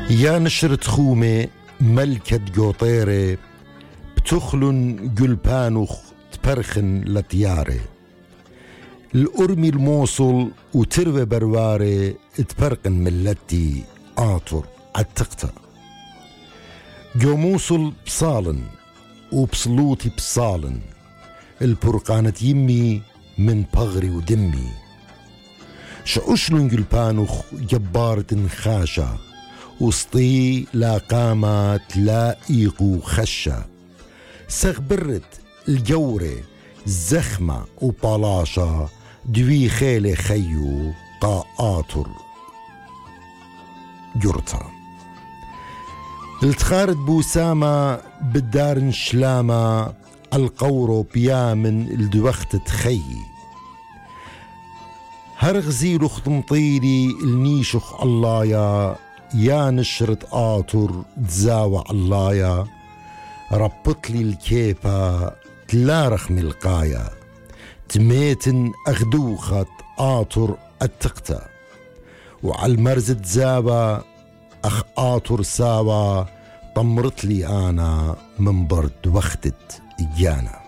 يا نشرة خومة ملكة قوطيرة بتخلن قلبانوخ تبرخن لطيارة الأرمي الموصل وتروى بروارة تبرقن ملتي آطر عالتقطة جو موصل بصالن وبصلوتي بصالن البرقانة يمي من بغري ودمي شأشلن قلبانوخ جبارة خاشة وسطي لا قامت لا إيقو خشة سغبرت الجورة زخمة وبالاشة دوي خيلة خيو قاطر جرطة التخارد بوسامة بالدار شلامة القورو بيامن الدوخت تخي هرغزيلو خطمطيري النيشخ الله يا نشرة آطر تزاوع الله ربطلي الكيبة تلارخ ملقايا تميتن أخدوخت آطر التقطة وعالمرز تزاوى أخ آطر ساوى طمرت لي أنا من برد وختت إجانا